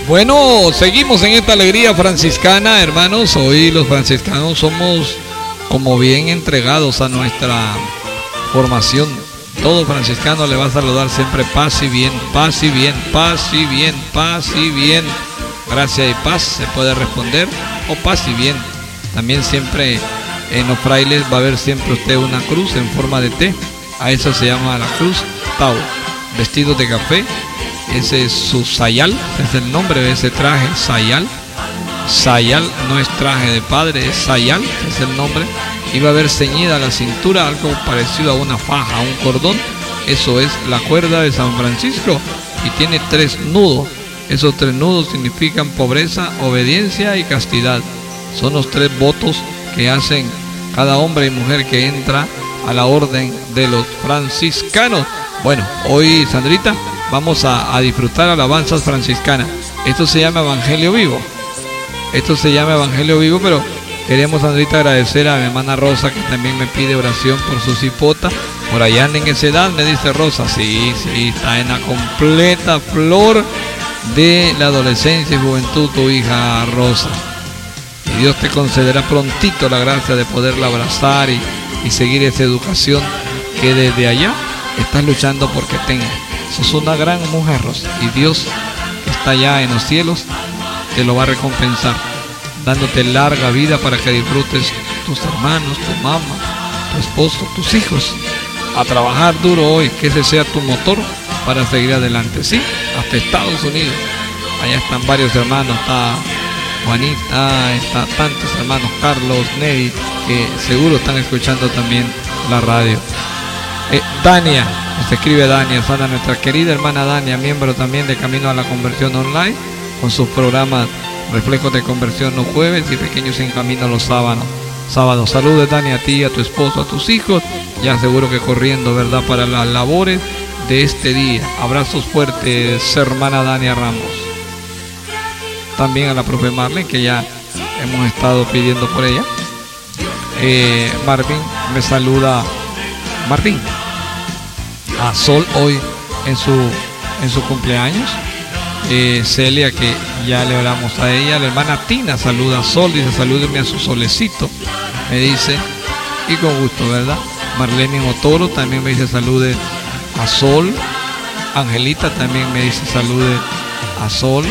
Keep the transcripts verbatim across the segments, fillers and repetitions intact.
Bueno, seguimos en esta alegría franciscana, hermanos. Hoy los franciscanos somos como bien entregados a nuestra formación. Todo franciscano le va a saludar siempre paz y bien, paz y bien, paz y bien, paz y bien. Gracia y paz se puede responder, o paz y bien. También siempre en los frailes va a haber siempre usted una cruz en forma de T. A eso se llama la cruz Tau. Vestido de café. Ese es su sayal, es el nombre de ese traje, sayal. Sayal no es traje de padre, es sayal, es el nombre. Y va a haber ceñida a la cintura algo parecido a una faja, a un cordón. Eso es la cuerda de San Francisco y tiene tres nudos. Esos tres nudos significan pobreza, obediencia y castidad. Son los tres votos que hacen cada hombre y mujer que entra a la orden de los franciscanos. Bueno, hoy, Sandrita, vamos a, a disfrutar alabanzas franciscanas. Esto se llama Evangelio Vivo. Esto se llama Evangelio Vivo, pero queremos, Sandrita, agradecer a mi hermana Rosa, que también me pide oración por su cipota. Por allá anda en esa edad, me dice Rosa. Sí, sí, está en la completa flor de la adolescencia y juventud tu hija Rosa. Y Dios te concederá prontito la gracia de poderla abrazar y, y seguir esa educación que desde allá estás luchando porque tenga. Sos una gran mujer, Rosa, y Dios, que está allá en los cielos, te lo va a recompensar, dándote larga vida para que disfrutes tus hermanos, tu mamá, tu esposo, tus hijos. A trabajar duro hoy, que ese sea tu motor para seguir adelante, ¿sí? Hasta Estados Unidos. Allá están varios hermanos, está Juanita, está tantos hermanos, Carlos, Ney, que seguro están escuchando también la radio. Eh, Dania, nos escribe Dania, sana nuestra querida hermana Dania, miembro también de Camino a la Conversión Online, con sus programas Reflejos de Conversión los jueves y Pequeños en Camino los sábados. Sábados. Saludos, Dania, a ti, a tu esposo, a tus hijos, ya seguro que corriendo, ¿verdad?, para las labores de este día. Abrazos fuertes, hermana Dania Ramos. También a la profe Marlene, que ya hemos estado pidiendo por ella. Eh, Marvin me saluda. Martín, a Sol hoy en su en su cumpleaños. eh, Celia, que ya le oramos a ella. La hermana Tina saluda a Sol, dice salúdeme a su solecito, me dice, y con gusto, ¿verdad? Marlene Motoro también me dice salude a Sol. Angelita también me dice salude a Sol.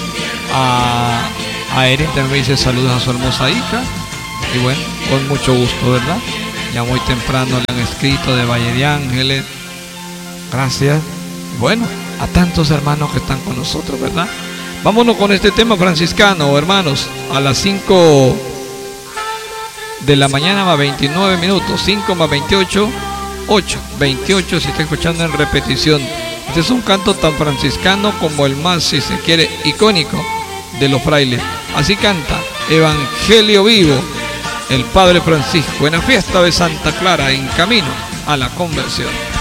A, a Erin también me dice saludos a su hermosa hija. Y bueno, con mucho gusto, ¿verdad? Ya muy temprano le han escrito de Valle de Ángeles. Gracias. Bueno, a tantos hermanos que están con nosotros, ¿verdad? Vámonos con este tema franciscano, hermanos. A las cinco de la mañana más veintinueve minutos. cinco más veintiocho, ocho. veintiocho si está escuchando en repetición. Este es un canto tan franciscano como el más, si se quiere, icónico de los frailes. Así canta Evangelio Vivo el Padre Francisco en la fiesta de Santa Clara en Camino a la Conversión.